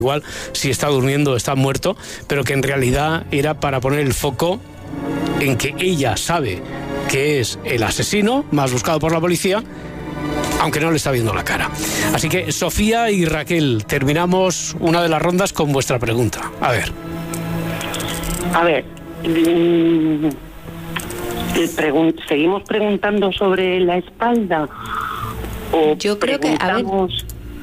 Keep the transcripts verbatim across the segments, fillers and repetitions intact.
igual si está durmiendo o está muerto, pero que en realidad era para poner el foco en que ella sabe que es el asesino más buscado por la policía, aunque no le está viendo la cara. Así que Sofía y Raquel, terminamos una de las rondas con vuestra pregunta. A ver. A ver, mmm, pregun- ¿seguimos preguntando sobre la espalda? ¿O yo creo que, a ver, no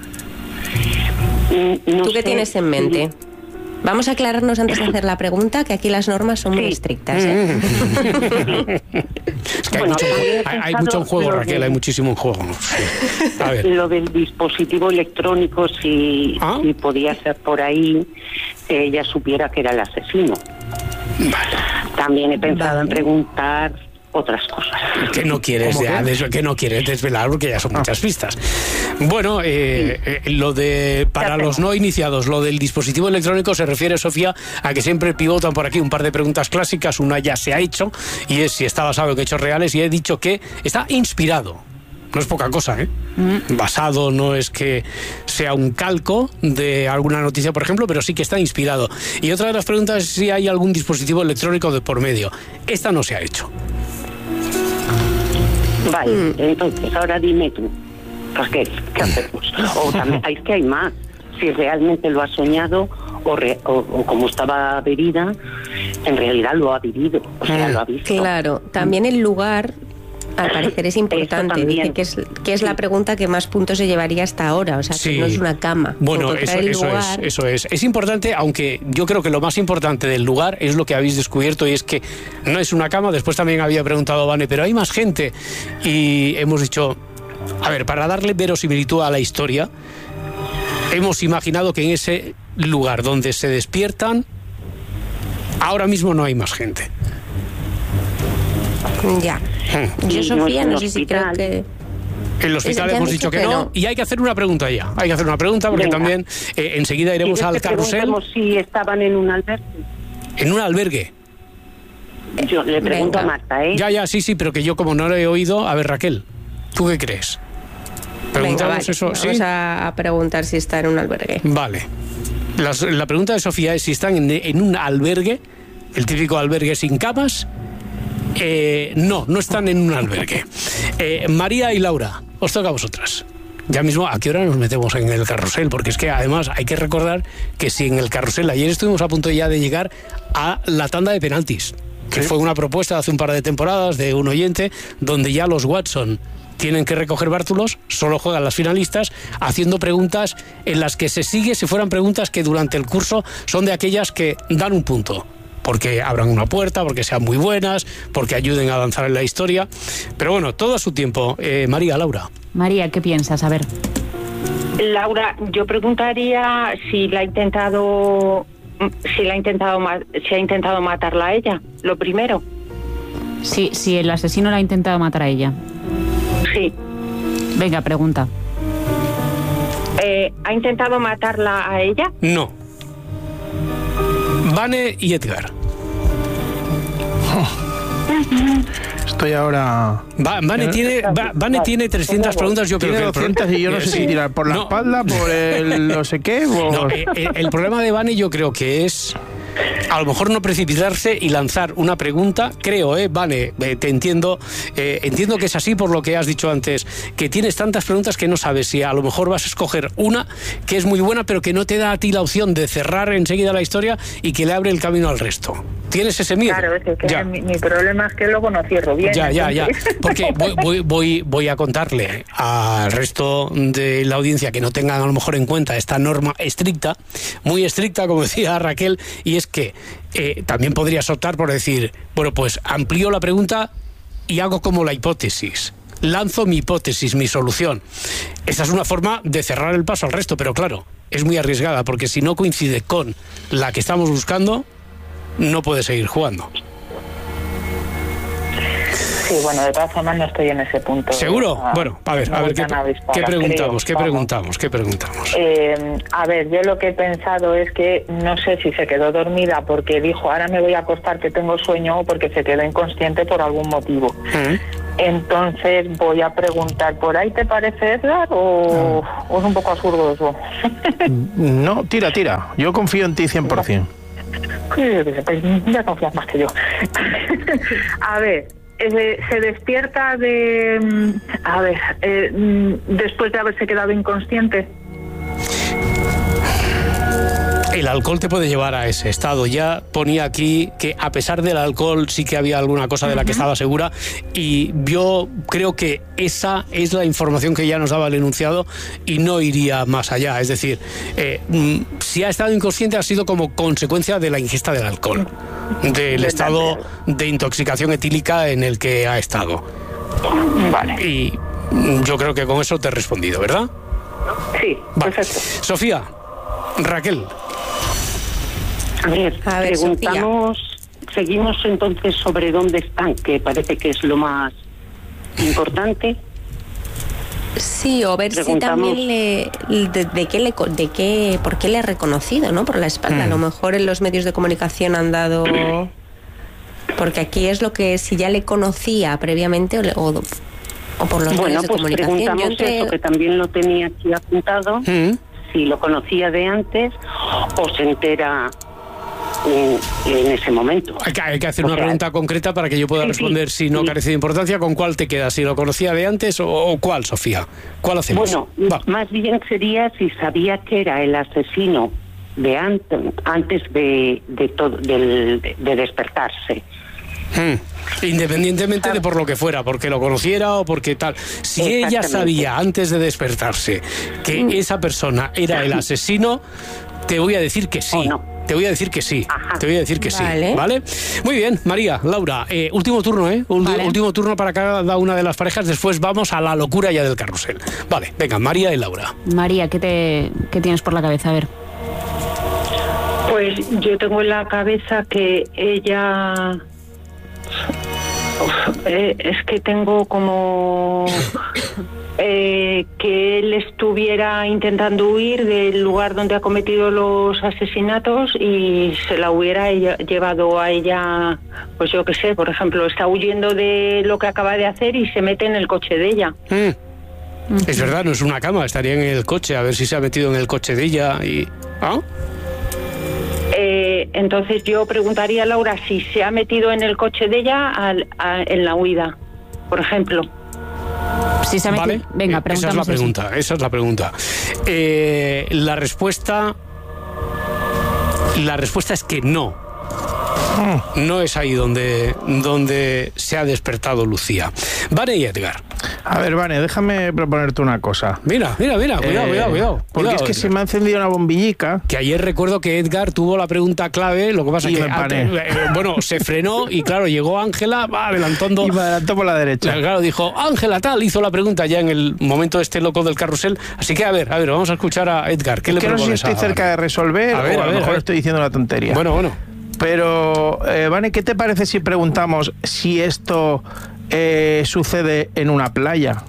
¿tú qué sé, tienes en mente? Vamos a aclararnos antes de hacer la pregunta, que aquí las normas son sí. muy estrictas, ¿eh? Es que hay, Bueno, mucho, hay, hay mucho en juego, Raquel, de... hay muchísimo en juego. Sí. A ver. Lo del dispositivo electrónico, si, ¿Ah? si podía ser por ahí, que ella supiera que era el asesino. Vale. También he pensado Vale. en preguntar otras cosas. Que no quieres ya, des- que no quieres desvelar porque ya son muchas pistas. Bueno, eh, eh, lo de para los no iniciados, lo del dispositivo electrónico se refiere, Sofía, a que siempre pivotan por aquí un par de preguntas clásicas. Una ya se ha hecho y es si está basado en hechos reales, y he dicho que está inspirado. No es poca cosa, ¿eh? Mm. Basado no es que sea un calco de alguna noticia, por ejemplo, pero sí que está inspirado. Y otra de las preguntas es si hay algún dispositivo electrónico de por medio. Esta no se ha hecho. Vale, mm. entonces ahora dime tú, Raquel, ¿qué hacemos? O también, es que hay más, si realmente lo ha soñado o, re, o, o como estaba bebida, en realidad lo ha vivido, o sea, mm. lo ha visto. Claro, también el lugar, al parecer, es importante. Dice que es, que es sí. la pregunta que más puntos se llevaría hasta ahora, o sea, sí. que no es una cama. Bueno, eso, eso es, eso es. Es importante, aunque yo creo que lo más importante del lugar es lo que habéis descubierto, y es que no es una cama. Después también había preguntado Vane, pero hay más gente, y hemos dicho, a ver, para darle verosimilitud a la historia, hemos imaginado que en ese lugar donde se despiertan, ahora mismo no hay más gente. Ya. Yo, Sofía, no sé si creo que... En el hospital hemos dicho que, que no, no, y hay que hacer una pregunta ya. Hay que hacer una pregunta porque Venga. también eh, enseguida iremos al carrusel. Si estaban en un albergue. ¿En un albergue? Yo le pregunto Venga. a Marta, ¿eh? Ya, ya, sí, sí, pero que yo como no lo he oído... A ver, Raquel, ¿tú qué crees? Preguntamos Venga, vale. eso, Vamos ¿sí? a preguntar si está en un albergue. Vale. Las, la pregunta de Sofía es si están en, en un albergue, el típico albergue sin camas. Eh, no, no están en un albergue. Eh, María y Laura, os toca a vosotras. Ya mismo, ¿a qué hora nos metemos en el carrusel? Porque es que además hay que recordar que si en el carrusel, ayer estuvimos a punto ya de llegar a la tanda de penaltis, que ¿Sí? fue una propuesta hace un par de temporadas de un oyente, donde ya los Watson tienen que recoger bártulos, solo juegan las finalistas, haciendo preguntas en las que se sigue si fueran preguntas que durante el curso son de aquellas que dan un punto, porque abran una puerta, porque sean muy buenas, porque ayuden a avanzar en la historia. Pero bueno, todo a su tiempo. Eh, María, Laura. María, ¿qué piensas? A ver. Laura, yo preguntaría si la ha intentado, si la ha intentado, si ha intentado matarla a ella, lo primero. Sí, si el asesino la ha intentado matar a ella. Sí. Venga, pregunta. Eh, ¿Ha intentado matarla a ella? No. Vane y Edgar. Estoy ahora... Va, Vane, tiene, va, Vane tiene trescientas preguntas, yo creo tiene que... doscientas y yo no sé sí. si tirar por la no. espalda, por el no sé qué... O... No, el, el problema de Vane yo creo que es... A lo mejor no precipitarse y lanzar una pregunta, creo, eh, Vane, eh, te entiendo, eh, entiendo que es así por lo que has dicho antes, que tienes tantas preguntas que no sabes si a lo mejor vas a escoger una que es muy buena, pero que no te da a ti la opción de cerrar enseguida la historia y que le abre el camino al resto. ¿Tienes ese miedo? Claro, es que mi, mi problema es que luego no cierro bien. Ya, ya, ya, porque voy, voy, voy, voy a contarle al resto de la audiencia que no tengan a lo mejor en cuenta esta norma estricta, muy estricta, como decía Raquel, y es que eh, también podrías optar por decir, bueno, pues amplío la pregunta y hago como la hipótesis. Lanzo mi hipótesis, mi solución. Esa es una forma de cerrar el paso al resto, pero claro, es muy arriesgada, porque si no coincide con la que estamos buscando, no puede seguir jugando. Sí, bueno, de todas formas no estoy en ese punto. ¿Seguro? A, bueno, a ver, a ver, ¿qué, ¿qué preguntamos? ¿Qué preguntamos? ¿Qué preguntamos? Eh, a ver, yo lo que he pensado es que no sé si se quedó dormida porque dijo, ahora me voy a acostar que tengo sueño, o porque se quedó inconsciente por algún motivo. ¿Mm? Entonces voy a preguntar, ¿por ahí te parece, Edgar, o, no. o es un poco absurdo eso? No, tira, tira. Yo confío en ti cien por ciento. Pues ya confías más que yo. A ver, eh, se despierta de... A ver, eh, después de haberse quedado inconsciente. El alcohol te puede llevar a ese estado. Ya ponía aquí que a pesar del alcohol sí que había alguna cosa de la que estaba segura, y yo creo que esa es la información que ya nos daba el enunciado y no iría más allá. Es decir, eh, si ha estado inconsciente ha sido como consecuencia de la ingesta del alcohol, del estado de intoxicación etílica en el que ha estado. Vale. Y yo creo que con eso te he respondido, ¿verdad? Sí, vale. Perfecto. Sofía, Raquel. A ver, A ver, preguntamos, Sofía. Seguimos entonces sobre dónde están, que parece que es lo más importante. Sí, o ver si también le, de, de qué le, de qué, por qué le ha reconocido, ¿no? Por la espalda. Mm. A lo mejor en los medios de comunicación han dado, porque aquí es lo que si ya le conocía previamente o, o, o por los bueno, medios de pues comunicación. Preguntamos Yo entre... eso, que también lo tenía aquí apuntado. Mm. Si lo conocía de antes o se entera en, en ese momento. Hay que, hay que hacer o una sea, pregunta concreta para que yo pueda sí, responder sí, si no sí. carece de importancia. ¿Con cuál te quedas? ¿Si lo conocía de antes o, o cuál, Sofía? ¿Cuál hacemos? Bueno, Va. más bien sería si sabía que era el asesino de antes, antes de, de, todo, del, de, de despertarse. Hmm. Independientemente de por lo que fuera, porque lo conociera o porque tal. Si ella sabía antes de despertarse que mm. esa persona era el asesino, te voy a decir que sí. No. Te voy a decir que sí. Ajá. Te voy a decir que vale. sí. ¿Vale? Muy bien, María, Laura. Eh, último turno, ¿eh? Ulti- vale. Último turno para cada una de las parejas. Después vamos a la locura ya del carrusel. Vale, venga, María y Laura. María, ¿qué, te, qué tienes por la cabeza? A ver. Pues yo tengo en la cabeza que ella... Uf, eh, es que tengo como eh, que él estuviera intentando huir del lugar donde ha cometido los asesinatos y se la hubiera ella, llevado a ella, pues yo qué sé, por ejemplo, está huyendo de lo que acaba de hacer y se mete en el coche de ella. Mm. Mm. Es verdad, no es una cama, estaría en el coche, a ver si se ha metido en el coche de ella y... ¿Ah? Eh, entonces yo preguntaría a Laura si se ha metido en el coche de ella al, a, en la huida, por ejemplo. Si se ha metido... ¿Vale? Venga, esa es la pregunta, esa es la pregunta. Eh, la respuesta... La respuesta es que no. No es ahí donde, donde se ha despertado Lucía. Vane y Edgar. A ver, Vane, déjame proponerte una cosa. Mira, mira, mira, cuidado, eh, cuidado, cuidado. Porque cuidado, es que Edgar. se me ha encendido una bombillica. Que ayer recuerdo que Edgar tuvo la pregunta clave, lo que pasa Y que me antes, empané. eh, bueno, se frenó y claro, llegó Ángela, va adelantando. Y me adelantó por la derecha. Claro, dijo, Ángela tal, hizo la pregunta ya en el momento este loco del carrusel. Así que a ver, a ver, vamos a escuchar a Edgar. ¿Qué Es le que no sé si propones estoy a cerca Vane? de resolver A ver, o a, a lo ver, mejor a ver. estoy diciendo una tontería. Bueno, bueno. Pero, eh, Vane, ¿qué te parece si preguntamos si esto eh, sucede en una playa?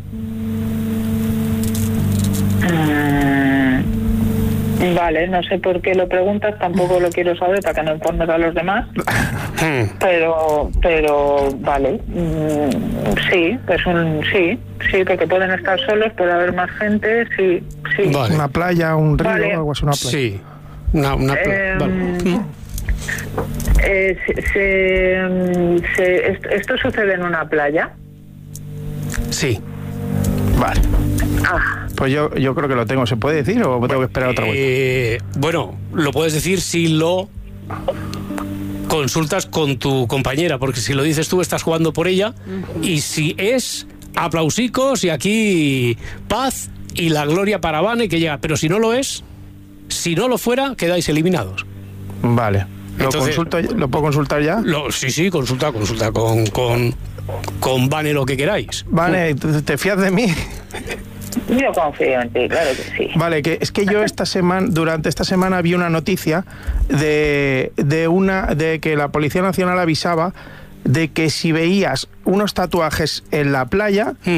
Mm, vale, no sé por qué lo preguntas, tampoco lo quiero saber para que no informes a los demás. Pero, pero, vale, mm, sí, pues un, sí, sí, porque pueden estar solos, puede haber más gente, sí, sí. Vale. ¿Una playa, un río Vale. o algo así? Una playa. Sí. Una, una pla- Eh, vale. Eh, se, se, se- est- ¿Esto sucede en una playa? Sí. Vale. Ah, Pues yo, yo creo que lo tengo. ¿Se puede decir o tengo que esperar otra vuelta? Eh, bueno, lo puedes decir si lo consultas con tu compañera, porque si lo dices tú estás jugando por ella, y si es aplausicos y aquí paz y la gloria para Vane que llega, pero si no lo es, si no lo fuera, quedáis eliminados. Vale. ¿Lo, Entonces- consulto, ¿Lo puedo consultar ya? Lo, sí, sí, consulta, consulta con, con, con Vane lo que queráis. Vale, ¿te, te fías de mí? yo confío en ti, claro que sí. Vale, que es que yo esta semana, durante esta semana vi una noticia de, de una de que la Policía Nacional avisaba de que si veías unos tatuajes en la playa, Mm.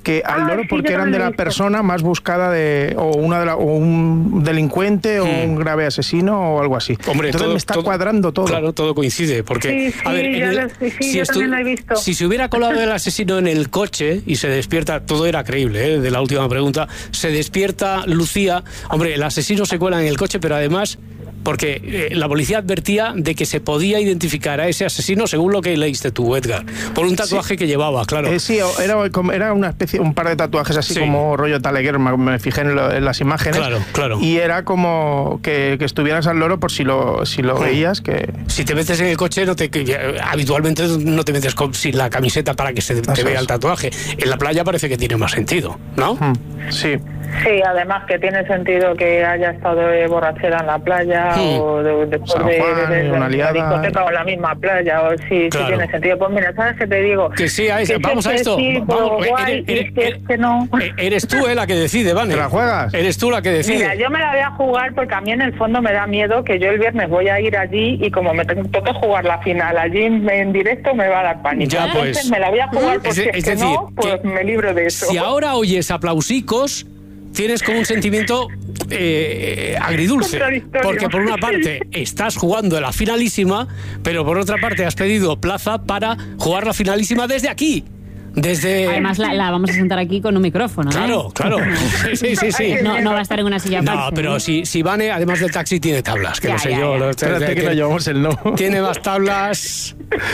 que al Ah, loro sí, porque yo eran de también lo la he visto. persona más buscada de o una de la, o un delincuente o Hmm. un grave asesino o algo así. Hombre, Entonces todo- me está todo- cuadrando todo. Claro, todo coincide. Porque, Sí, a ver, sí, en ya el- lo sé, sí, yo estu- también lo he visto. si se hubiera colado el asesino en el coche y se despierta, todo era creíble, ¿eh? De la última pregunta, se despierta Lucía, hombre, el asesino se cuela en el coche, pero además, porque eh, la policía advertía de que se podía identificar a ese asesino, según lo que leíste tú, Edgar, por un tatuaje que llevaba, claro. Eh, sí, o- era, como- era una especie, un par de tatuajes así Sí. como rollo Taleguer, me, me fijé en, lo- en las imágenes. Claro, claro. Y era como que, que estuvieras al loro por si lo, si lo veías, que... Si te metes en el coche, no te, que- habitualmente no te metes con, sin la camiseta para que se te Eso vea es. el tatuaje. En la playa parece que tiene más sentido, ¿no? Hmm, sí. Sí, además que tiene sentido que haya estado de borrachera en la playa Sí. o de, después San de, Juan, de- de- de una la liada. discoteca o en la misma playa, o sí, Claro. sí tiene sentido. Pues mira, ¿sabes qué te digo? Que sí, a ese- Que vamos sí, a que esto. sí, Vamos, pero guay, eres- eres- y que es que no. Eh, Eres tú eh, la que decide, Vane. ¿Te la juegas? Eres tú la que decide. Mira, yo me la voy a jugar porque a mí en el fondo me da miedo que yo el viernes voy a ir allí y como me tengo, toca jugar la final allí en, en directo me va a dar pánico. Ya, pues. Entonces me la voy a jugar porque Es- es, es que decir, no, pues que me libro de eso. Si ahora oyes aplausicos, tienes como un sentimiento eh, agridulce. Contradictorio. Porque por una parte estás jugando la finalísima, pero por otra parte has pedido plaza para jugar la finalísima desde aquí. Desde... Además, la, la vamos a sentar aquí con un micrófono. ¿eh? Claro, claro. Sí, sí, sí. sí. No, no va a estar en una silla No, aparte, pero ¿eh? si, si Vane, además del taxi, tiene tablas, que Ya, no sé ya, yo. ya. lo- Espérate que que- no llevamos el no. Tiene más tablas.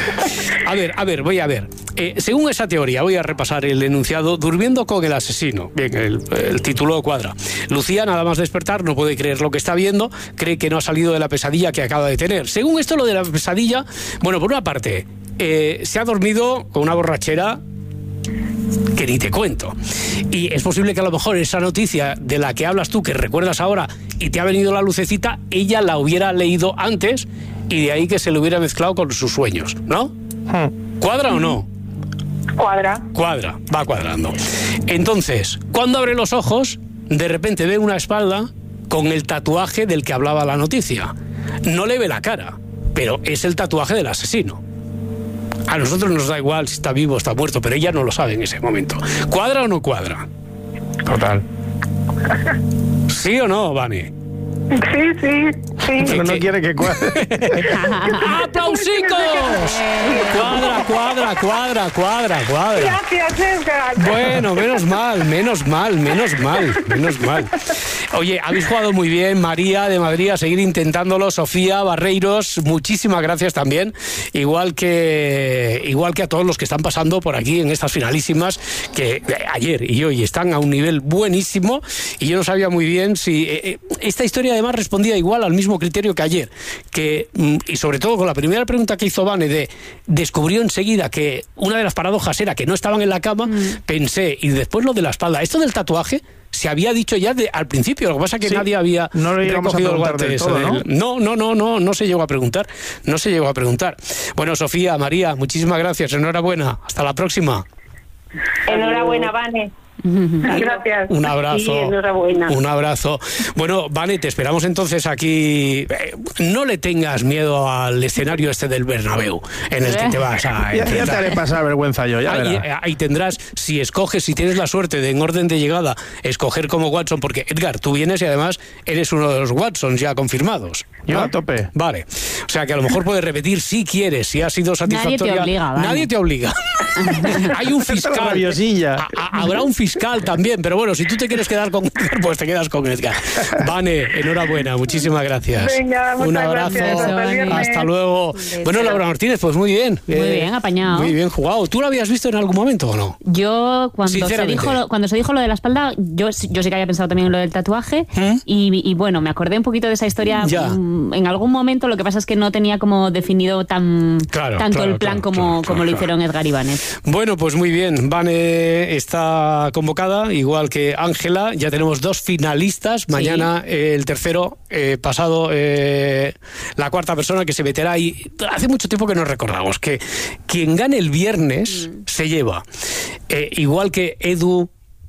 A ver, a ver, voy a ver. Eh, según esa teoría, voy a repasar el enunciado. Durmiendo con el asesino. Bien, el, el título cuadra. Lucía, nada más despertar, no puede creer lo que está viendo. Cree que no ha salido de la pesadilla que acaba de tener. Según esto, lo de la pesadilla, bueno, por una parte, eh, se ha dormido con una borrachera que ni te cuento. Y es posible que a lo mejor esa noticia de la que hablas tú, que recuerdas ahora, y te ha venido la lucecita, ella la hubiera leído antes y de ahí que se le hubiera mezclado con sus sueños, ¿no? Hmm. ¿Cuadra o no? Cuadra. Cuadra, va cuadrando. Entonces, cuando abre los ojos, de repente ve una espalda con el tatuaje del que hablaba la noticia. No le ve la cara, pero es el tatuaje del asesino. A nosotros nos da igual si está vivo o está muerto, pero ella no lo sabe en ese momento. ¿Cuadra o no cuadra? Total. ¿Sí o no, Vane? Sí, sí, sí. Pero no ¿Qué? quiere que cuadre. ¡Aplausicos! Cuadra, cuadra, cuadra, cuadra, cuadra. Gracias, Edgar. Bueno, menos mal, menos mal, menos mal, menos mal. Oye, habéis jugado muy bien, María de Madrid, a seguir intentándolo, Sofía Barreiros, muchísimas gracias también, igual que igual que a todos los que están pasando por aquí en estas finalísimas, que ayer y hoy están a un nivel buenísimo, y yo no sabía muy bien si eh, eh, esta historia además respondía igual al mismo criterio que ayer, que mm, y sobre todo con la primera pregunta que hizo Vane de descubrió enseguida que una de las paradojas era que no estaban en la cama, mm. pensé, y después lo de la espalda, esto del tatuaje se había dicho ya de, al principio, lo que pasa es que Sí, nadie había no lo llegamos a recogido el preguntar guante del ese todo, del- ¿no? no, no, no, no, no se llegó a preguntar, no se llegó a preguntar. Bueno, Sofía, María, muchísimas gracias, enhorabuena, hasta la próxima. Enhorabuena, Vane. Gracias. Un abrazo. Sí, enhorabuena. Un abrazo. Bueno, Vane, te esperamos entonces aquí. Eh, no le tengas miedo al escenario este del Bernabéu, en el que te vas a Ya, ya te enfrentar. haré pasar vergüenza yo, ya Ahí, verás. ahí tendrás, si escoges, si tienes la suerte de en orden de llegada escoger como Watson, porque Edgar, tú vienes y además eres uno de los Watsons ya confirmados. Yo ¿no? a tope. Vale. O sea que a lo mejor puedes repetir si quieres, si ha sido satisfactoria. Nadie te obliga, Vane. Nadie te obliga. Hay un Esta es la fiscal. rabiosilla. A- a- habrá un fiscal también, pero bueno, si tú te quieres quedar con Edgar, pues te quedas con Edgar. Vane, enhorabuena, muchísimas gracias. Venga, muchas Un abrazo. gracias, hasta el viernes. Hasta luego. beso. Bueno, Laura Martínez, pues muy bien. Muy bien, apañado. Muy bien jugado. ¿Tú lo habías visto en algún momento o no? Yo, cuando se, Sinceramente. dijo, lo- cuando se dijo lo de la espalda, yo, sí- yo sí que había pensado también en lo del tatuaje. ¿Mm? Y, y bueno, me acordé un poquito de esa historia Ya. mm, en algún momento. Lo que pasa es que no tenía como definido tan Claro, tanto claro, el plan claro, como, claro, como claro, lo hicieron Edgar y Vane. Bueno, pues muy bien. Vane está convocada, igual que Ángela. Ya tenemos dos finalistas. Mañana eh, el tercero, eh, pasado eh, la cuarta persona que se meterá. Y hace mucho tiempo que nos recordamos que quien gane el viernes se lleva. Eh, igual que Edu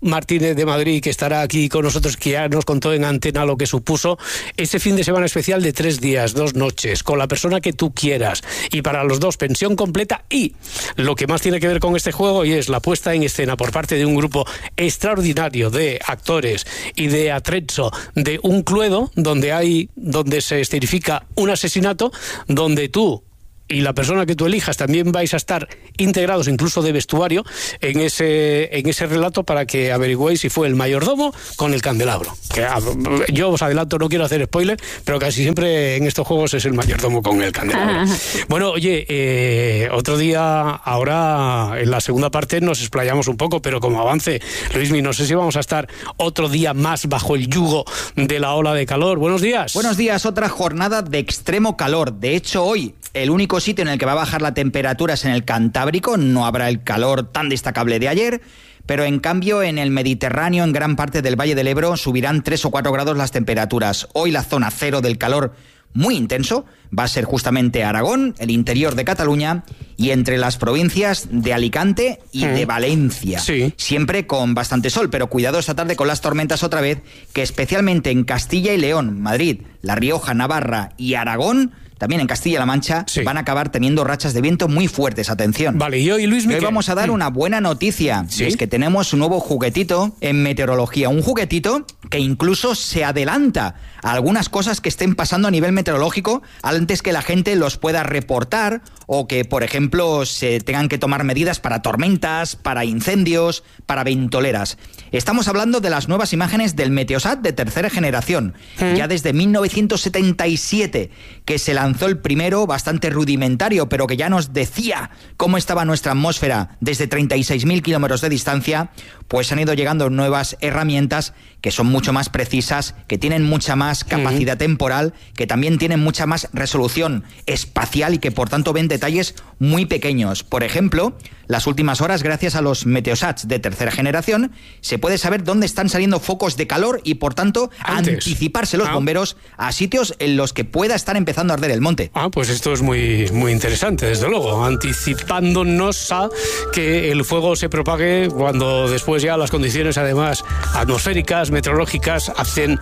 Martínez de Madrid, que estará aquí con nosotros, que ya nos contó en antena lo que supuso ese fin de semana especial de tres días, dos noches, con la persona que tú quieras, y para los dos pensión completa, y lo que más tiene que ver con este juego, y es la puesta en escena por parte de un grupo extraordinario de actores y de atrezzo de un cluedo donde hay, donde se escenifica un asesinato, donde tú y la persona que tú elijas también vais a estar integrados, incluso de vestuario, en ese en ese relato, para que averigüéis si fue el mayordomo con el candelabro. Que, yo os adelanto, no quiero hacer spoiler, pero casi siempre en estos juegos es el mayordomo con el candelabro. Bueno, oye, eh, otro día, ahora en la segunda parte nos explayamos un poco, pero como avance, Luismi, no sé si vamos a estar otro día más bajo el yugo de la ola de calor. Buenos días. Buenos días, otra jornada de extremo calor. De hecho, hoy el único sitio en el que va a bajar la temperatura es en el Cantábrico. No habrá el calor tan destacable de ayer, pero en cambio en el Mediterráneo, en gran parte del Valle del Ebro, subirán tres o cuatro grados las temperaturas. Hoy la zona cero del calor muy intenso va a ser justamente Aragón, el interior de Cataluña y entre las provincias de Alicante y mm. de Valencia. Sí. Siempre con bastante sol, pero cuidado esta tarde con las tormentas otra vez, que especialmente en Castilla y León, Madrid, La Rioja, Navarra y Aragón, también en Castilla-La Mancha, sí, van a acabar teniendo rachas de viento muy fuertes. Atención. Vale, y hoy, Luis, hoy vamos a dar una buena noticia. ¿Sí? Es que tenemos un nuevo juguetito en meteorología. Un juguetito que incluso se adelanta a algunas cosas que estén pasando a nivel meteorológico antes que la gente los pueda reportar, o que, por ejemplo, se tengan que tomar medidas para tormentas, para incendios, para ventoleras. Estamos hablando de las nuevas imágenes del Meteosat de tercera generación. ¿Mm? Ya desde mil novecientos setenta y siete, que se lanzó el primero, bastante rudimentario, pero que ya nos decía cómo estaba nuestra atmósfera desde treinta y seis mil kilómetros de distancia. Pues han ido llegando nuevas herramientas que son mucho más precisas, que tienen mucha más capacidad mm. temporal, que también tienen mucha más resolución espacial y que por tanto ven detalles muy pequeños. Por ejemplo, las últimas horas, gracias a los Meteosats de tercera generación, se puede saber dónde están saliendo focos de calor y por tanto Antes. anticiparse los ah. bomberos a sitios en los que pueda estar empezando a arder el monte. Ah, pues esto es muy, muy interesante, desde luego, anticipándonos a que el fuego se propague cuando después ya las condiciones, además atmosféricas, meteorológicas, hacen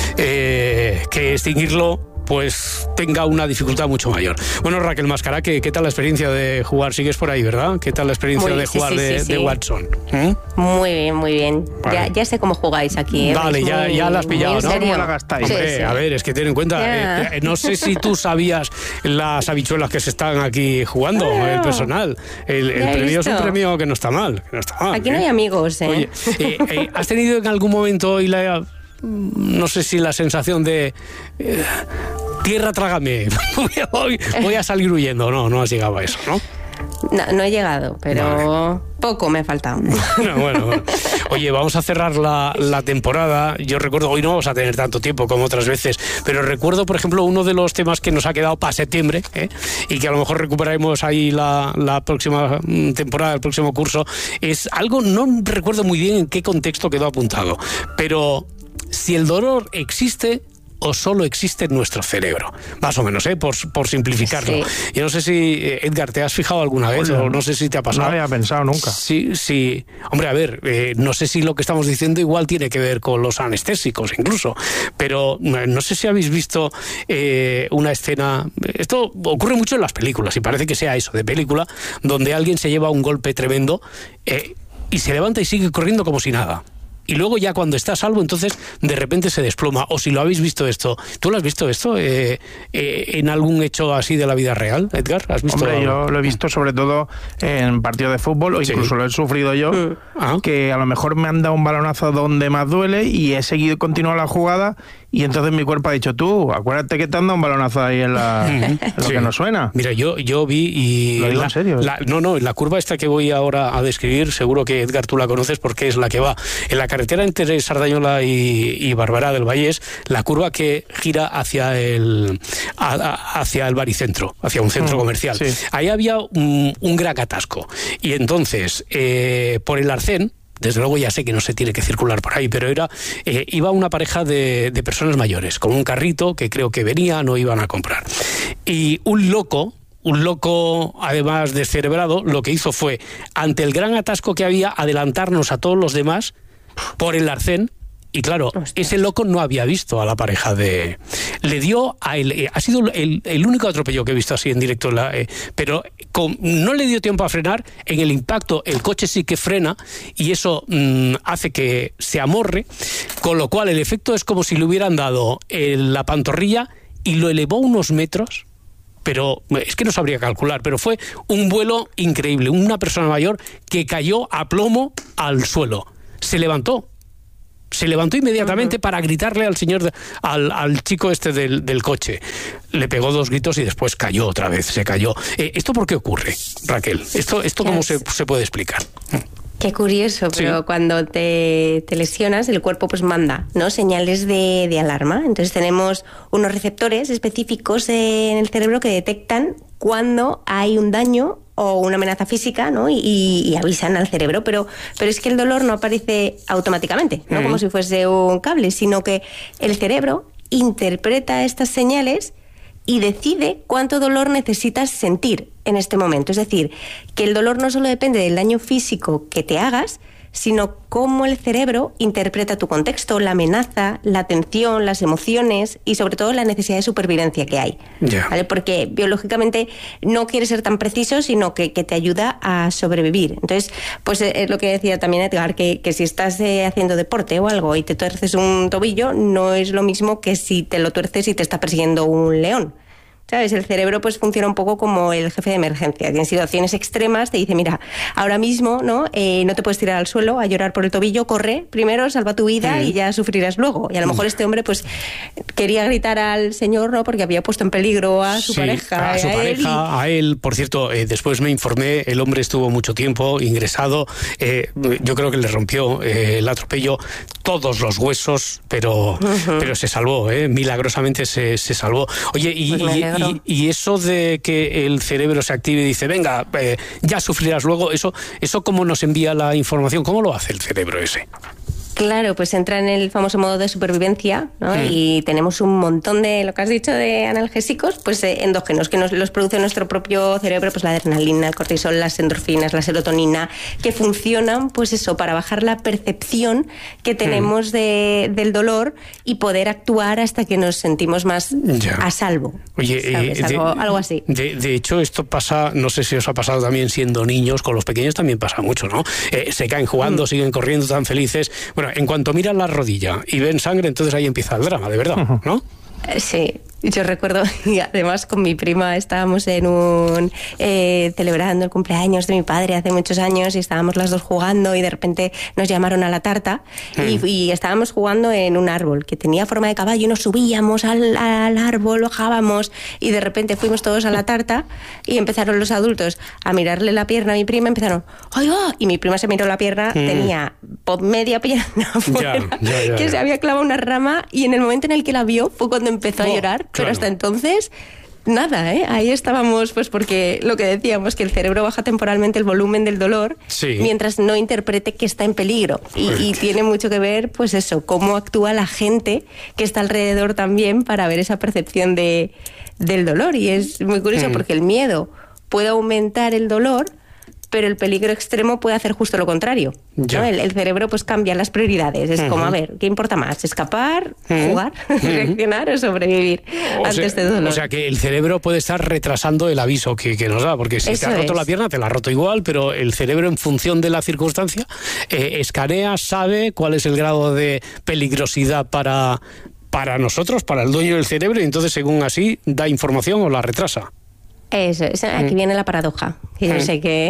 eh, que extinguirlo pues tenga una dificultad mucho mayor. Bueno, Raquel Mascará, ¿qué, qué tal la experiencia de jugar? Sigues por ahí, ¿verdad? ¿Qué tal la experiencia muy, de jugar sí, sí, de, sí, sí. de Watson? ¿Mm? Muy bien, muy bien. Vale. Ya, ya sé cómo jugáis aquí. ¿eh? Vale, ya, ya la has pillado, ¿no? ¿Cómo la gastáis? Hombre, sí, sí. a ver, es que ten en cuenta, eh, no sé si tú sabías las habichuelas que se están aquí jugando, oh, el personal. El, el premio es un premio que no está mal. Que no está mal aquí ¿eh? no hay amigos, ¿eh? Oye, eh, eh, ¿has tenido en algún momento hoy la... no sé si la sensación de... Eh, tierra, trágame, voy, voy a salir huyendo? No, no has llegado a eso, ¿no? No, no he llegado, pero vale. poco me ha faltado. No, bueno, bueno. Oye, vamos a cerrar la, la temporada. Yo recuerdo, hoy no vamos a tener tanto tiempo como otras veces, pero recuerdo, por ejemplo, uno de los temas que nos ha quedado para septiembre, ¿eh? y que a lo mejor recuperaremos ahí la, la próxima temporada, el próximo curso, es algo, no recuerdo muy bien en qué contexto quedó apuntado, pero si el dolor existe o solo existe en nuestro cerebro, más o menos, ¿eh? por, por simplificarlo. Sí. Yo no sé si, Edgar, ¿te has fijado alguna vez? Oye, o no sé si te ha pasado. No había pensado nunca. Sí, sí. Hombre, a ver, eh, no sé si lo que estamos diciendo igual tiene que ver con los anestésicos incluso, pero no sé si habéis visto eh, una escena, esto ocurre mucho en las películas, y parece que sea eso, de película, donde alguien se lleva un golpe tremendo eh, y se levanta y sigue corriendo como si nada. Y luego ya cuando está a salvo, entonces de repente se desploma. O si lo habéis visto esto, ¿tú lo has visto esto eh, eh, en algún hecho así de la vida real, Edgar? ¿Has visto? Hombre, yo lo he visto sobre todo en partidos de fútbol, o sí. incluso lo he sufrido yo, ¿Ah? que a lo mejor me han dado un balonazo donde más duele y he seguido y continuado la jugada, y entonces mi cuerpo ha dicho, tú, acuérdate que te han dado un balonazo ahí en, la, en lo sí. que no suena. Mira, yo, yo vi y... Lo digo la, en serio. La, no, no, la curva esta que voy ahora a describir, seguro que, Edgar, tú la conoces porque es la que va en la carretera entre Sardañola y, y Barberá del Vallés, la curva que gira hacia el a, a, hacia el baricentro, hacia un centro mm, comercial. Sí. Ahí había un, un gran atasco. Y entonces, eh, por el arcén, desde luego ya sé que no se tiene que circular por ahí, pero era eh, iba una pareja de, de personas mayores, con un carrito que creo que venían o iban a comprar. Y un loco, un loco además descerebrado, lo que hizo fue, ante el gran atasco que había, adelantarnos a todos los demás por el arcén. Y claro, Hostia. ese loco no había visto a la pareja de... Le dio a él... Eh, ha sido el, el único atropello que he visto así en directo, la, eh, pero con, no le dio tiempo a frenar. En el impacto el coche sí que frena y eso mmm, hace que se amorre, con lo cual el efecto es como si le hubieran dado eh, la pantorrilla y lo elevó unos metros. Pero es que no sabría calcular, pero fue un vuelo increíble. Una persona mayor que cayó a plomo al suelo. Se levantó. Se levantó inmediatamente uh-huh. para gritarle al señor, de, al, al chico este del, del coche. Le pegó dos gritos y después cayó otra vez, se cayó. Eh, ¿Esto por qué ocurre, Raquel? ¿Esto, esto cómo se, se puede explicar? Qué curioso, pero sí. cuando te, te lesionas, el cuerpo pues manda, ¿no? Señales de, de alarma. Entonces tenemos unos receptores específicos en el cerebro que detectan cuando hay un daño o una amenaza física, ¿no? Y, y avisan al cerebro, pero, pero es que el dolor no aparece automáticamente, no mm. como si fuese un cable, sino que el cerebro interpreta estas señales y decide cuánto dolor necesitas sentir en este momento. Es decir, que el dolor no solo depende del daño físico que te hagas, sino cómo el cerebro interpreta tu contexto, la amenaza, la tensión, las emociones y sobre todo la necesidad de supervivencia que hay. Yeah. ¿Vale? Porque biológicamente no quiere ser tan preciso, sino que, que te ayuda a sobrevivir. Entonces, pues es lo que decía también Edgar, que, que si estás eh, haciendo deporte o algo y te tuerces un tobillo, no es lo mismo que si te lo tuerces y te está persiguiendo un león. ¿Sabes? El cerebro pues funciona un poco como el jefe de emergencia, que en situaciones extremas te dice, mira, ahora mismo no eh, no te puedes tirar al suelo a llorar por el tobillo, corre primero, salva tu vida mm. y ya sufrirás luego. Y a lo mejor este hombre pues quería gritar al señor, ¿no? Porque había puesto en peligro a su sí, pareja. A su a pareja, él y... a él. Por cierto, eh, después me informé, el hombre estuvo mucho tiempo ingresado, eh, yo creo que le rompió eh, el atropello todos los huesos, pero, uh-huh. pero se salvó, eh, milagrosamente se, se salvó. Oye, y... Pues y Y, y eso de que el cerebro se active y dice, venga, eh, ya sufrirás luego, eso, eso ¿cómo nos envía la información? ¿Cómo lo hace el cerebro ese? Claro, pues entra en el famoso modo de supervivencia, ¿no? Mm. Y tenemos un montón de, lo que has dicho, de analgésicos, pues eh, endógenos, que nos los produce nuestro propio cerebro, pues la adrenalina, el cortisol, las endorfinas, la serotonina, que funcionan, pues eso, para bajar la percepción que tenemos mm. de, del dolor y poder actuar hasta que nos sentimos más ya. a salvo. Oye, ¿sabes? Eh, algo, de, algo así. De, de hecho, esto pasa, no sé si os ha pasado también siendo niños, con los pequeños también pasa mucho, ¿no? Eh, se caen jugando, mm. siguen corriendo tan felices. Bueno, en cuanto miran la rodilla y ven sangre, entonces ahí empieza el drama, de verdad, ¿no? Sí, yo recuerdo, y además con mi prima estábamos en un eh, celebrando el cumpleaños de mi padre hace muchos años y estábamos las dos jugando y de repente nos llamaron a la tarta mm. y, y estábamos jugando en un árbol que tenía forma de caballo y nos subíamos al, al árbol, bajábamos y de repente fuimos todos a la tarta y empezaron los adultos a mirarle la pierna a mi prima, empezaron ¡ay, va! Y mi prima se miró la pierna, mm. tenía media pierna fuera, ya, ya, ya, que ya. se había clavado una rama y en el momento en el que la vio fue cuando empezó oh. a llorar. Pero claro. hasta entonces, nada, ¿eh? Ahí estábamos, pues porque lo que decíamos, que el cerebro baja temporalmente el volumen del dolor sí. mientras no interprete que está en peligro. Y, y tiene mucho que ver, pues eso, cómo actúa la gente que está alrededor también para ver esa percepción de, del dolor. Y es muy curioso mm. porque el miedo puede aumentar el dolor, pero el peligro extremo puede hacer justo lo contrario, ¿no? el, el cerebro pues cambia las prioridades. Es uh-huh. como, a ver, ¿qué importa más? ¿Escapar, uh-huh. jugar, uh-huh. reaccionar o sobrevivir o ante sea, este dolor? O sea, que el cerebro puede estar retrasando el aviso que, que nos da, porque si Eso te has roto es. la pierna, te la ha roto igual, pero el cerebro, en función de la circunstancia, eh, escanea, sabe cuál es el grado de peligrosidad para, para nosotros, para el dueño del cerebro, y entonces, según así, da información o la retrasa. Eso, eso, aquí mm. viene la paradoja, que yo mm. sé que,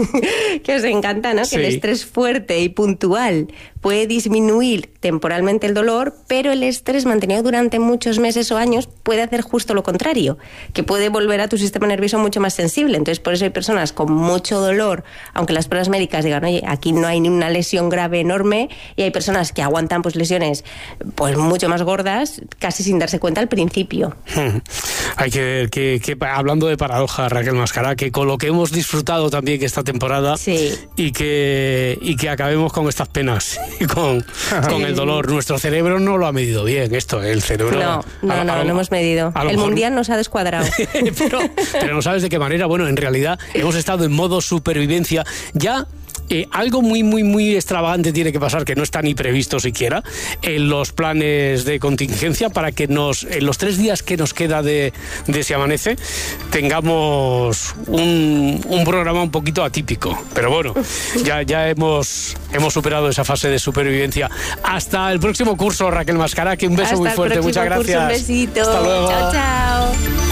que os encanta, ¿no? Sí. Que el estrés fuerte y puntual puede disminuir temporalmente el dolor, pero el estrés mantenido durante muchos meses o años puede hacer justo lo contrario, que puede volver a tu sistema nervioso mucho más sensible. Entonces, por eso hay personas con mucho dolor, aunque las pruebas médicas digan, oye, aquí no hay ni una lesión grave enorme, y hay personas que aguantan pues lesiones pues mucho más gordas, casi sin darse cuenta al principio. Hay que ver que, que hablando de paradoja, Raquel Mascará, que con lo que hemos disfrutado también que esta temporada sí. y que y que acabemos con estas penas y con, con el dolor. Nuestro cerebro no lo ha medido bien esto, el cerebro. No, no, a, no, a, no hemos medido. El mejor... mundial nos ha descuadrado. pero, pero no sabes de qué manera. Bueno, en realidad hemos estado en modo supervivencia. Ya eh, algo muy, muy, muy extravagante tiene que pasar, que no está ni previsto siquiera en los planes de contingencia, para que nos, en los tres días que nos queda de, de Se Amanece, tengamos un, un programa un poquito atípico. Pero bueno, ya, ya hemos, hemos superado esa fase de supervivencia. Hasta el próximo curso, Raquel Mascaraque, un beso Hasta muy fuerte, muchas curso, gracias. Un besito. Hasta luego. Chao, chao.